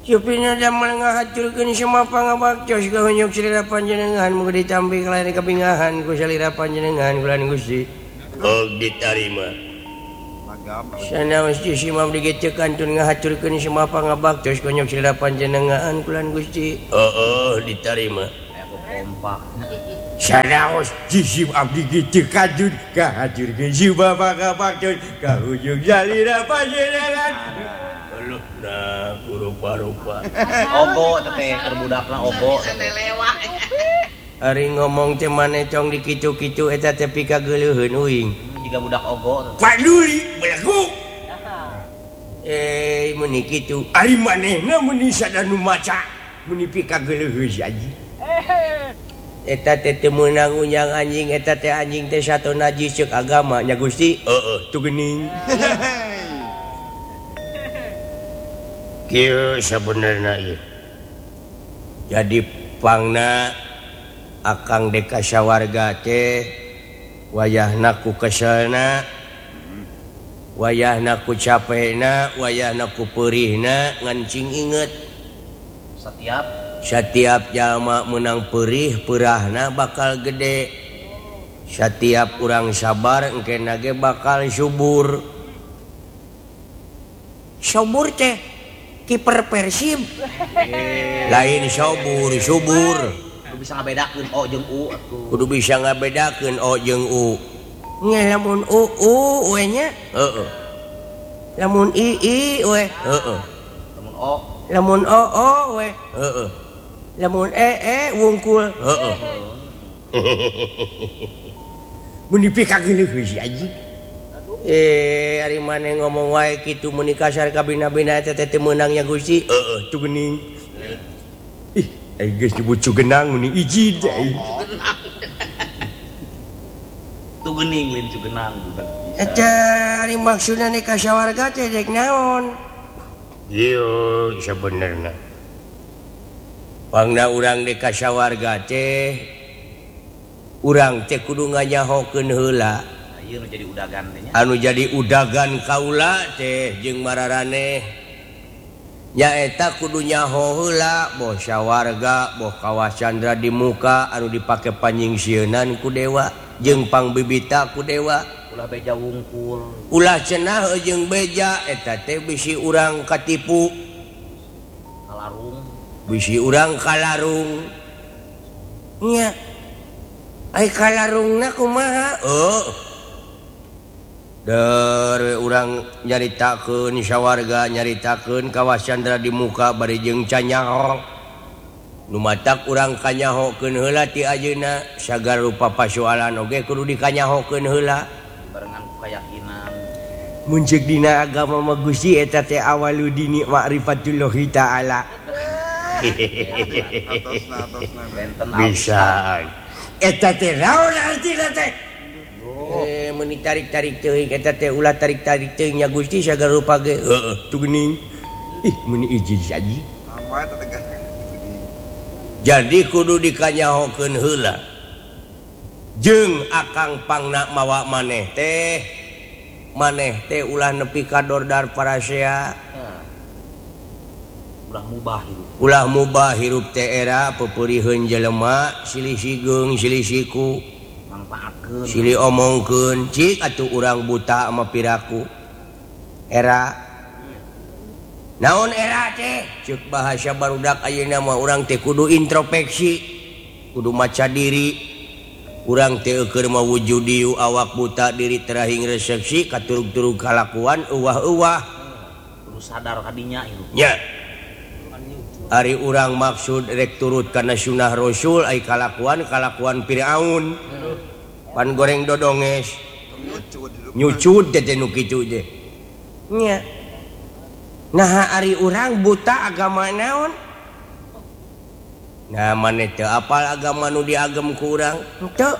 Cupina jamal ngahaturkeun semua pangabaktos gahonyok salira panjenengan muga ditampi kalayan kabingahan ku salira panjenengan kulan Gusti. Diterima. Sanaos simam digecekan tun ngahaturkeun semua pangabaktos gahonyok salira panjenengan kulan Gusti. Diterima. Kompak. Sanaos jisim abdi gecekan tun ngahaturkeun semua pangabaktos gahonyok salira panjenengan. Nah, rupa-rupa. Ogo teh kerbudakna ogo. Ari ngomong teh maneh cong dikitu-kitu eta teh pika geuleuheun uing. Jiga budak ogo. Paduli belagu. Meni kitu. Ari manehna meni sadanu maca meni pika geuleuheun saji. Eta teh teu meunang unyang anjing eta teh anjing teh sato najis ceuk agama nya Gusti. Tu geuning. Kieu sabenerna ieu. Jadi pangna akang deka sawarga teh wayahna ku keselna, wayahna ku capekna, wayahna ku peurihna ngancing inget setiap jalma menang peurih peurahna bakal gede. Setiap urang sabar engkena ge bakal subur. Subur teh kiper Persib lain subur Kudu bisa ngabedakeun O jeung U atuh. kudu bisa ngabedakeun O jeung U nya lamun U we nya lamun I we Lamun O lamun O we lamun E wungkul Mun dipika geuleuh si aji. Ari maneh ngomong wae kitu mun kasar ka bina-bina teh teh meunang nya Gusti. Tu geuning. Geus disebut cugenang mun iji deui. tu geuning lain cugenang budak. Eta ari maksudna ni kasawarga teh dek naon? Ieu sabenerna. Pangna urang di kasawarga teh urang teh kudu nganyahokeun heula. Ieu nu jadi udagan teh nya. Anu jadi udagan kaula teh jeung mararaneh nyaeta kudu nyaho heula boh sawarga boh kawasandra di muka anu dipake panyingsieunnan ku dewa jeung pangbibita ku dewa Ulah beja wungkul. ulah cenah jeung beja eta teh bisi urang katipu Kalarung. bisi urang kalarung nya ai kalarungna kumaha dari urang nyaritakeun sawarga nyaritakeun kawasandra di muka bari jeung canyaho nu matak urang kanyahokeun heula ti ajeuna sagala rupa pasoalan oge kudu dikanyahokeun heula Barengan ku keyakinan. mun ceuk dina agama mah Gusti eta teh awaludini ma'rifatullah taala Bisa. eta teh naon artina teh meuni tarik-tarik teuing eta teh ulah tarik-tarik teuing nya Gusti sagala rupa ge Tu geuning. Mun iji saji. jadi kudu dikanyahokeun heula jeung akang pangna mawa maneh teh ulah nepi ka dordar parasea ulah mubah hirup teh era pepeuriheun jelema silih sigeung silih siku Mangpaatkeun. silih omongkeun cik atuh urang buta ama piraku era naon era teh ceuk bahasa barudak ayeuna mah urang teh kudu introspeksi kudu maca diri urang teh keur mawujudi awak buta diri terahing resepsi katurug-turug kalakuan euwah-euwah Kudu sadar kadinya ieu. nya ari urang maksud rek turut kana sunah Rasul ai kalakuan Firaun pan goreng dodonges nyucud teh nu kitu teh nya nah ari urang buta agama naon nah maneh teu apal agama nu diagem ku urang henteu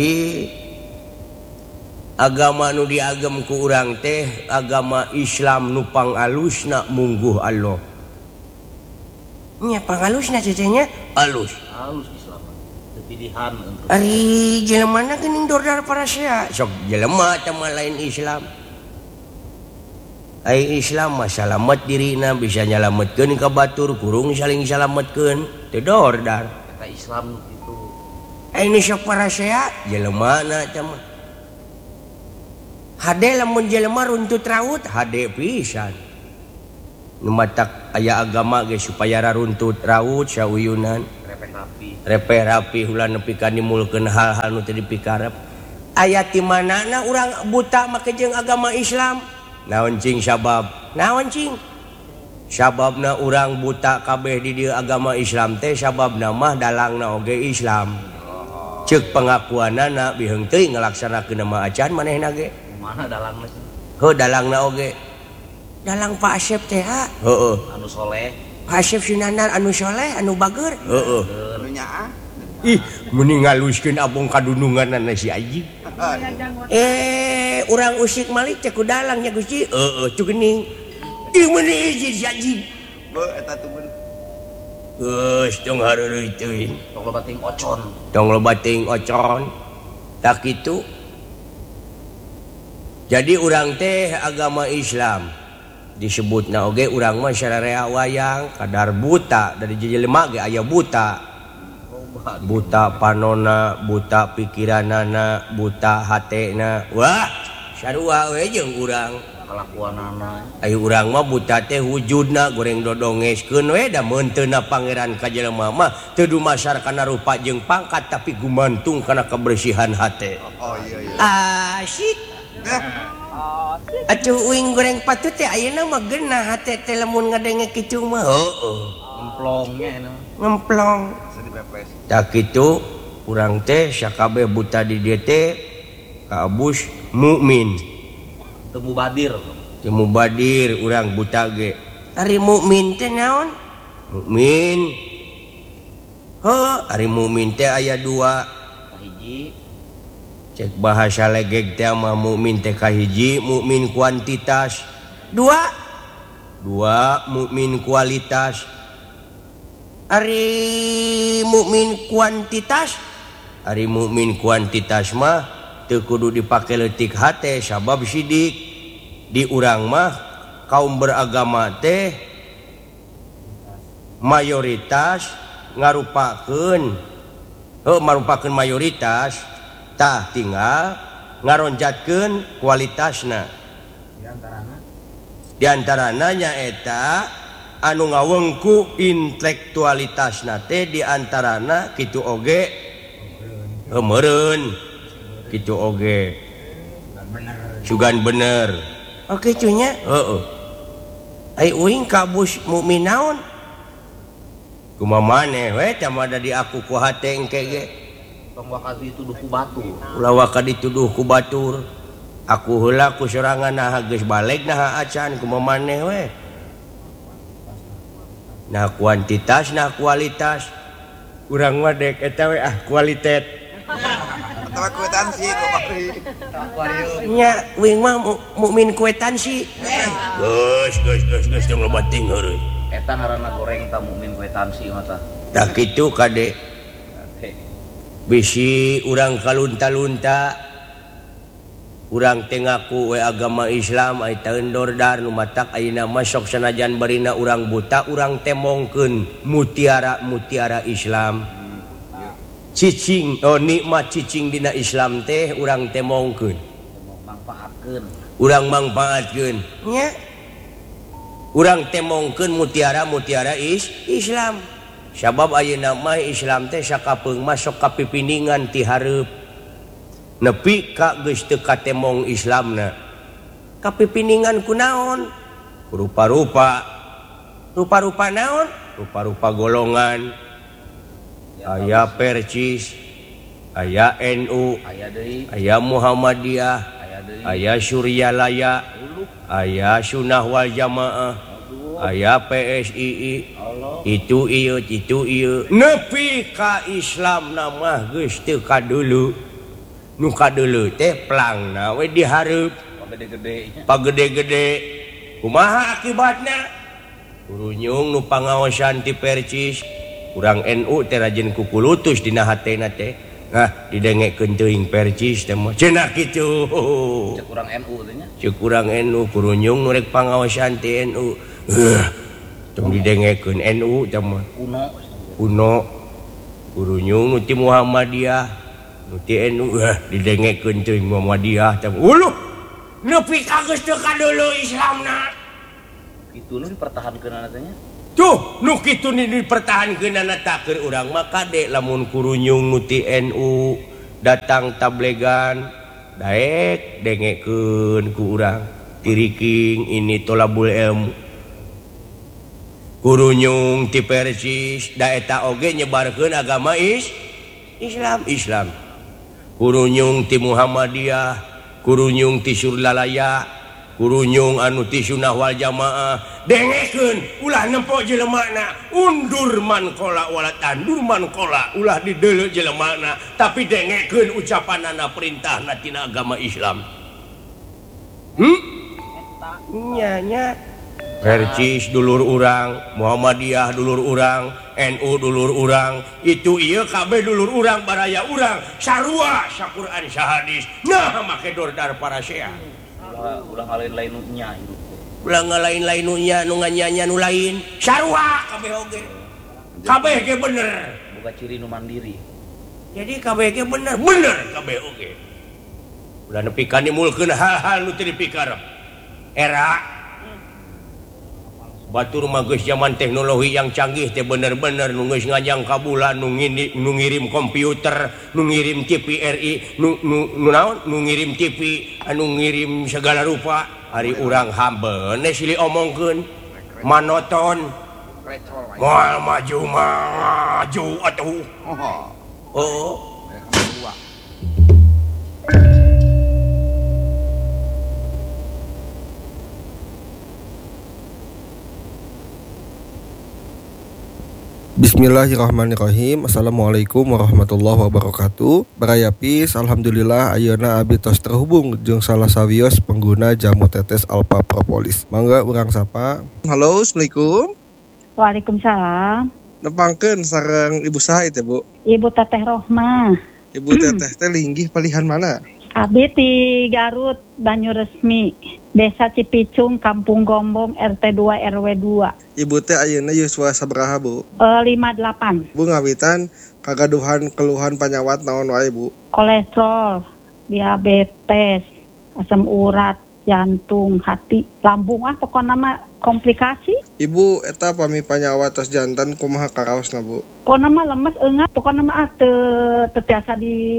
agama nu diagem ku urang teh agama Islam nu pangalusna mungguh Allah nya pangalusna teh nya alus Islam. Teu pilihan untuk ari jelemana geuning dordar parasea sok jelema teh mah lain Islam Islam salamet dirina bisa nyalametkeun ka batur kurung saling salametkeun teu dordar Eta Islam gitu. ini sok parasehat jelema mah hade lamun jelema runtut raut hade pisan nu matak aya agama ge supaya raruntut raut sauyunan repeh rapi ulah nepi ka nimulkeun hal-hal nu teu dipikarep aya ti manana urang buta make jeung agama Islam naon cing sabab naon cing sababna urang buta kabeh di dieu agama Islam teh sababna mah dalangna oge Islam ceuk pengakuanana biheung teuing ngalaksanakeun mah acan manehna ge Mana dalangna sih? heuh dalangna oge dalang Pak Asep teh heueuh Anu soleh. Pak Asep Sunanar anu soleh anu bager Anu nyaa. Ih, mending ngaluskeun abong kadununganna si Aji. Urang usik malik cek dalang nya Gusti. Cu geuning. Ih meuni hiji si Aji. Beuh eta teh bener. Geus tong hareureut teuing. Tong loba ting ocon. Tong loba teuing ocon. Tak kitu. Jadi urang teh agama Islam disebutna oge urang mah sararea wayang kadar buta dari jelema ge aya buta panona buta pikiranana buta hatena wah sarua we jeung urang Kalakuanana. ayo urang mah buta teh wujudna goreng dodongeskeun we da meunteuna pangeran ka jelema mah teu dumasar kana rupa jeung pangkat tapi gumantung kana kebersihan hate. Oh iya. Asyik. Atuh uing goreng patut teh ayeuna mah geunah hate teh lamun ngadenge kitu mah. Heueuh. Ngemplongnya ini. Ngemplong. Tak kitu urang teh sakabeh buta di dieu teh kaabus mukmin. Temu badir. Temu badir urang buta ge. Ari mukmin teh naon? Mukmin. Ari mukmin teh aya dua. Kahiji Cek bahasa legeg teh mah mukmin teh kahiji mukmin kuantitas. Dua mukmin kualitas. Ari mukmin kuantitas mah teu kudu dipake leutik hate sabab sidik di urang mah kaum beragama teh mayoritas ngarupakeun mayoritas tah tinggal ngaronjatkeun kualitasna di antarana nyaeta anu ngawengku intelektualitasna teh di antarana kitu oge meureun kitu oge sugan bener oke cunya heeh ai uing kabus mukmin naon kumaha maneh we teh mada di aku ku hate engke ge tong wakal dituduh ku batur. ulah waka dituduh ku batur aku heula ku sorangan nah geus balik nah acan kumaha maneh we nah kuantitas nah kualitas urang mah dek eta we kualitet Atawa kwetansi kemari. nya wing mah mukmin kwetansi geus tong lobating heureui Eta ngaranna goreng ta mukmin kwetansi mah tah. tah kitu kade bisi urang kalunta-lunta urang teh ngaku we agama Islam ai taeun dordar nu matak ayeuna mah sok sanajan barina urang buta urang teh mongkeun mutiara Islam cicing nikmat cicing dina Islam teh urang teh mongkeun urang mangpaatkeun nya urang teh mongkeun mutiara Islam sabab ayeuna mah Islam teh sakapeung mah sok kapipindingan ti hareup nepi ka geus teu katemong Islamna kapipindingan ku naon rupa-rupa naon rupa-rupa golongan aya Percis aya NU aya Muhammadiyah aya Suryalaya aya Sunnah wal Jamaah aya PSII itu ieu nepi ka Islam mah geus teu kadulu nu kadulu teh plangna we dihareup pagede-gede kumaha akibatna urunyung nu pangaosan ti Percis urang NU teh rajin kukulutus dina hatena teh didengekeun teuing percis teh mah cenah kitu Cek urang NU teh nya. cek urang NU kurunyung nu rek pangawasan ti NU tong didengekeun NU teh mah kuno kurunyung nu ti Muhammadiyah nu ti NU didengekeun teuing Muhammadiyah teh uluh nepi ka geus teu kadulu Islamna Itu nu dipertahankeun teh nya. tuh nu kitu ni dipertahankeunana tak keur urang mah kade lamun kurunyung nu ti NU datang tablegan daek dengekeun ku urang tiriking ini tolabul ilmu kurunyung ti Persis da eta oge nyebarkeun agama Islam kurunyung ti Muhammadiyah kurunyung ti Surlalaya kurunyung anu ti Sunnah wal Jamaah dengekeun ulah nempo jelemana undur man kola wala tandur man kola ulah dideuleu jelemana tapi dengekeun ucapanana perintahna tina agama Islam nya Percis dulur urang Muhammadiyah dulur urang NU dulur urang itu ieu kabeh dulur urang baraya urang sarua saquran sahadis nah make dordar para syekh Ulah ngalain-lain nu nya itu. ulah ngalain-lain nu nya nu nganyanya nu lain sarua kabeh oge kabeh ge bener Boga ciri nu mandiri. jadi kabeh ge bener kabeh oge ulah nepi ka nimulkeun hal-hal nu teu dipikarep era batur mah geus zaman teknologi yang canggih teh bener-bener nu geus ngajang ka bulan nu ngirim komputer nu ngirim TVRI nu naon nu ngirim TV anu ngirim segala rupa hari urang hambeun silih omongkeun manoton moal maju atuh oh Bismillahirrahmanirrahim. Assalamualaikum warahmatullahi wabarakatuh. Baraya Peace, alhamdulillah ayeuna abdi tos terhubung jeung salah sawios pengguna jamu tetes Alpha Propolis. Mangga urang sapa. Halo, assalamualaikum. Waalaikumsalam. Nepangkeun sareng Ibu saha teh, Bu? Ibu Teteh Rohmah. Ibu teteh teh linggih palihan mana? Abdi di Garut, Banyuresmi, Desa Cipicung, Kampung Gombong, RT 2 RW 2. Ibu teh ayeuna yuswa sabaraha, Bu? 58. Bu ngawitan kagaduhan keluhan panyawat naon wae, Bu? Kolesterol, diabetes, asam urat, jantung, hati, lambung pokoknya mah komplikasi. Ibu eta pami panyawat tos jantan kumaha karaosna, Bu? Pokoknya mah lemes enggak, pokoknya mah teu biasa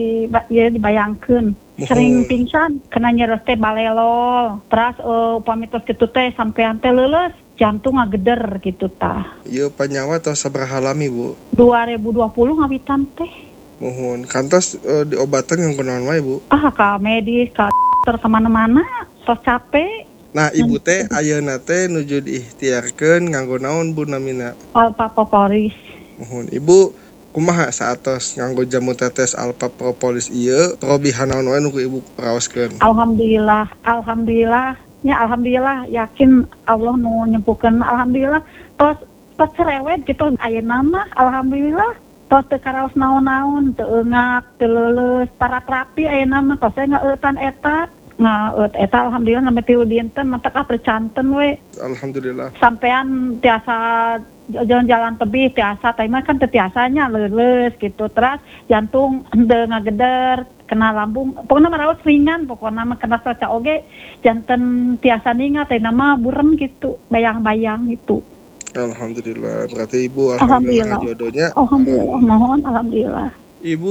dibayangkeun. Sering pingsan, kena nyeres teh balelol. Terus upami tos kitu teh sampean teh leuleus, jantung ngageder gitu tah. Ieu panyawat tos sabaraha lami, Bu? 2020 ngawitan teh. Mohon kantos diobatan yang kunaon wae, Bu? Ka medis, ka dokter kemana-mana, tos capek. Nah, Ibu teh ayeuna teh nuju diikhtiarkeun nganggo naon, Bu, namina? Alpha Propolis. Mohon Ibu kumaha saatos nganggo jamu tetes Alpha Propolis ieu parobihan naon wae nu Ibu raoskeun? Alhamdulillah nya alhamdulillah yakin Allah nu nyempuhkeun alhamdulillah tos cerewet gitu ayeuna mah alhamdulillah tos teu karaos naon-naon teu eungak teu leuleus para terapi ayeuna mah tos ngaeutan eta alhamdulillah sampai tilu dinten mata ka percanten we. Alhamdulillah. Sampean tiasa jalan-jalan tebih tiasa tapi mah kan teu tiasanya leuleus gitu. Terus jantung henteu ngageder, kena lambung. Pokona maraos ringan pokona mah kena cuaca oge janten tiasa ningat teh mah burem gitu, bayang-bayang gitu. Alhamdulillah. Berarti Ibu alhamdulillah jodohnya. Alhamdulillah, mohon alhamdulillah. Ibu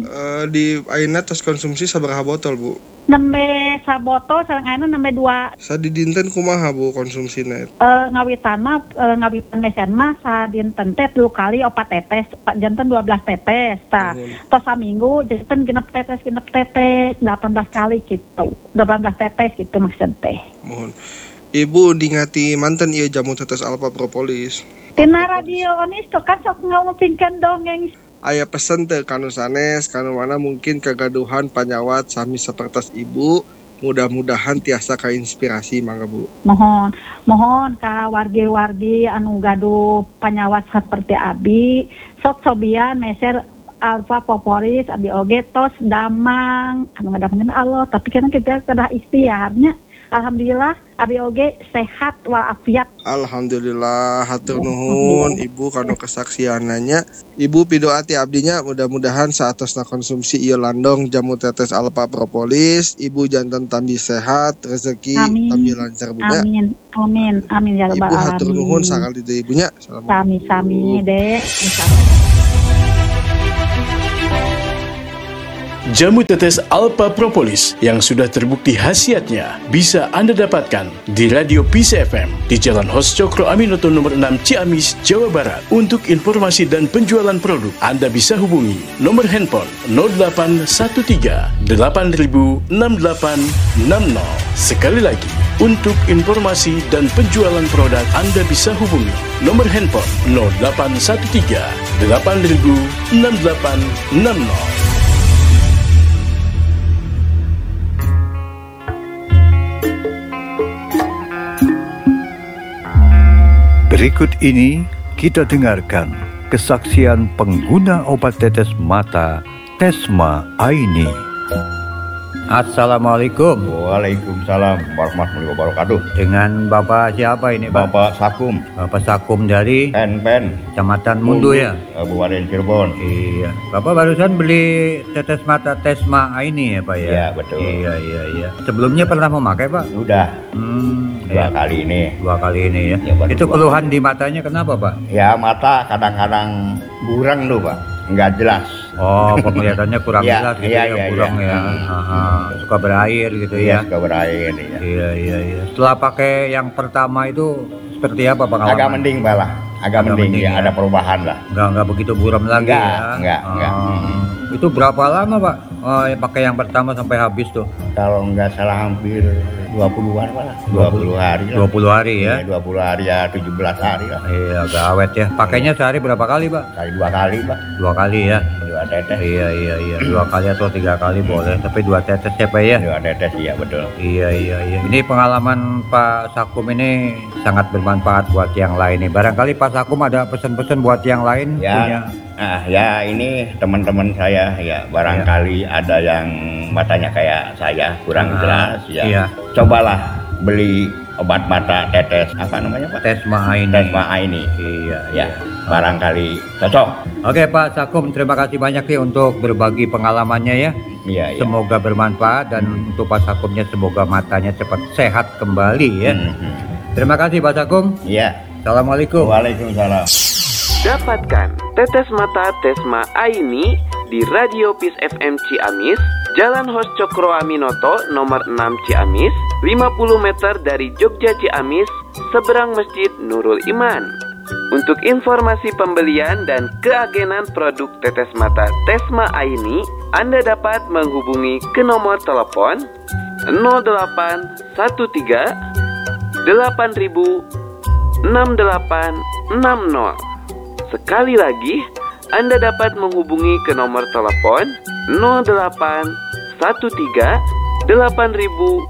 di ayeuna tos konsumsi sabaraha botol, Bu? Nembe sabotol sareng ayeuna nembe 2. Sadidinten kumaha, Bu, konsumsina? Ngawitan mesen mah sadinten teh 3 kali 4 tetes, janten 12 tetes. Tah, tos saminggu janten genep tetes 18 kali gitu. 18 tetes gitu maksud teh. Mohon. Ibu dingati manten ieu jamu tetes Alpha Propolis. Tina radio onis tuh kan sok ngomongkeun dongeng. Aya pesen teu kanu sanes kanu mana mungkin kegaduhan panyawat sami sapertos Ibu mudah-mudahan tiasa kainspirasi mangga, Bu. Mohon ka wargi-wargi anu gaduh panyawat seperti abi sok sobian meser Alfa Propolis abi oge tos damang anu ngadamangkeun Allah tapi kan kita kedah ikhtiarnya. Alhamdulillah abi oge sehat walafiat. Alhamdulillah, hatur nuhun Ibu kanu kesaksiananya. Ibu pidoati abdinya mudah-mudahan saatosna konsumsi ieu landong jamu tetes Alpha Propolis, Ibu janten tambi sehat, rezeki tambi lancar budak. Amin ya rabbal alamin. Ibu alamin. hatur nuhun sakali deui ibunya. Sami Dek. Insyaallah. Jamu tetes Alpha Propolis yang sudah terbukti khasiatnya bisa Anda dapatkan di Radio Peace FM di Jalan Hos Cokro Aminoto nomor 6 Ciamis, Jawa Barat. Untuk informasi dan penjualan produk, Anda bisa hubungi nomor handphone 0813 8000 6860. Sekali lagi, untuk informasi dan penjualan produk, Anda bisa hubungi nomor handphone 0813 8000 6860. Berikut ini kita dengarkan kesaksian pengguna obat tetes mata Tesma Aini. Assalamualaikum. Waalaikumsalam warahmatullahi wabarakatuh. Dengan Bapak siapa ini, Pak? Bapak Sakum. Bapak Sakum dari Pen. Kecamatan Mundu ya? Kabupaten Cirebon. Iya. Bapak barusan beli tetes mata Tesma Aini ya, Pak ya? Iya, betul. Iya. Sebelumnya pernah memakai, Pak? Udah. Dua kali ini ya. Itu keluhan di matanya kenapa, Pak? Ya, mata kadang-kadang burang tuh, Pak. Enggak jelas. Oh, penglihatannya kurang jelas gitu ya, kurang ya. Suka berair gitu ya. Suka berair ya. Iya. Setelah pakai yang pertama itu seperti apa pengalaman? Agak mending, Pak. Agak mending ya, ada perubahan lah. Enggak begitu buram lagi Enggak. Itu berapa lama, Pak? Pakai yang pertama sampai habis tuh? Kalau enggak salah hampir 20-an lah. 20 hari lah. 20 hari ya? Iya, 20 hari ya, 17 hari lah. Iya, agak awet ya. Pakainya sehari berapa kali, Pak? Kali 2 kali, Pak. 2 kali ya? 2 tetes. Iya. 2 kali atau 3 kali boleh. Tapi 2 tetes ya, Pak ya? 2 tetes, iya betul. Iya. Ini pengalaman Pak Sakum ini sangat bermanfaat buat yang lain nih. Barangkali Pak Sakum ada pesan-pesan buat yang lain ya, punya? Ya ini teman-teman saya ya barangkali ada yang matanya kayak saya kurang jelas ya. Iya. Cobalah beli obat mata tetes apa namanya, Pak? Tesma Aini. Iya. Barangkali cocok. Oke, Pak Sakum, terima kasih banyak nih untuk berbagi pengalamannya ya. Iya. Semoga bermanfaat dan untuk Pak Sakumnya semoga matanya cepat sehat kembali ya. Terima kasih Pak Sakum. Iya. Assalamualaikum. Waalaikumsalam. Dapatkan tetes mata Tesma Aini di Radio Peace FM Ciamis, Jalan Hos Cokro Aminoto nomor 6 Ciamis, 50 meter dari Jogja Ciamis, seberang Masjid Nurul Iman. Untuk informasi pembelian dan keagenan produk tetes mata Tesma Aini, Anda dapat menghubungi ke nomor telepon 0813 8000 6860. Sekali lagi, Anda dapat menghubungi ke nomor telepon 0813 8000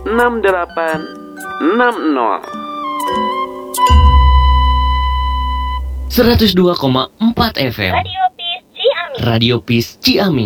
6860. 102,4 FM Radio Peace Ciamis.